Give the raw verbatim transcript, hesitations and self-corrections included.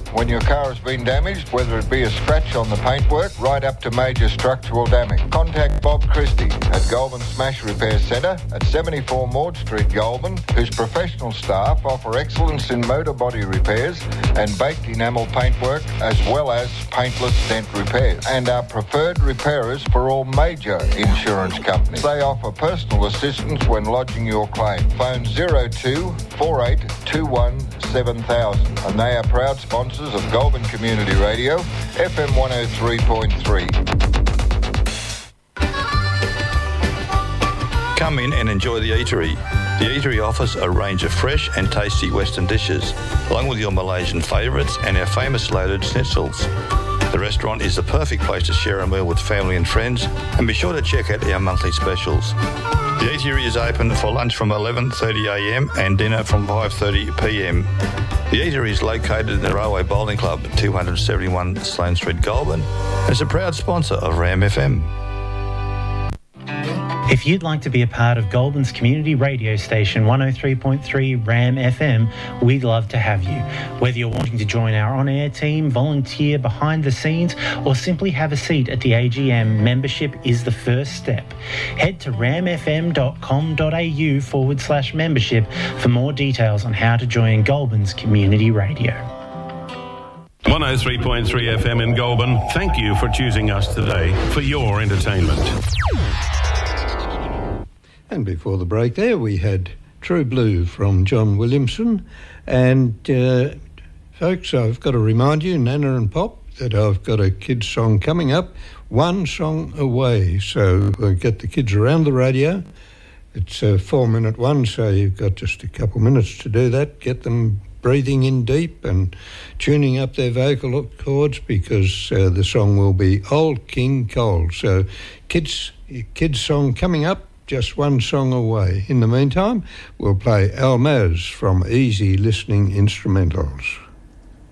when your car has been damaged, whether it be a scratch on the paintwork right up to major structural damage. Contact Bob Christie at Goulburn Smash Repair Centre at seventy-four Maud Street, Goulburn, whose professional staff offer excellence in motor body repairs and baked enamel paintwork as well as paintless dent repairs, and are preferred repairers for all major insurance companies. They offer personal assistance when lodging your claim. Phone zero two four eight two one seven thousand, and they are proud sponsors of Goulburn Community Radio, F M one oh three point three. Come in and enjoy the eatery. The eatery offers a range of fresh and tasty Western dishes, along with your Malaysian favourites and our famous loaded schnitzels. The restaurant is the perfect place to share a meal with family and friends, and be sure to check out our monthly specials. The eatery is open for lunch from eleven thirty a m and dinner from five thirty p m. The eatery is located in the Railway Bowling Club, two seventy-one Sloane Street, Goulburn, and is a proud sponsor of Ram F M. If you'd like to be a part of Goulburn's community radio station one oh three point three Ram F M, we'd love to have you. Whether you're wanting to join our on-air team, volunteer behind the scenes, or simply have a seat at the A G M, membership is the first step. Head to ramfm.com.au forward slash membership for more details on how to join Goulburn's community radio. one oh three point three F M in Goulburn, thank you for choosing us today for your entertainment. And before the break there, we had True Blue from John Williamson. And, uh, folks, I've got to remind you, Nana and Pop, that I've got a kids' song coming up, One Song Away. So we'll get the kids around the radio. It's a four-minute one, so you've got just a couple minutes to do that. Get them breathing in deep and tuning up their vocal cords, because uh, the song will be Old King Cole. So kids, kids' song coming up. Just one song away. In the meantime, we'll play Almaz from Easy Listening Instrumentals.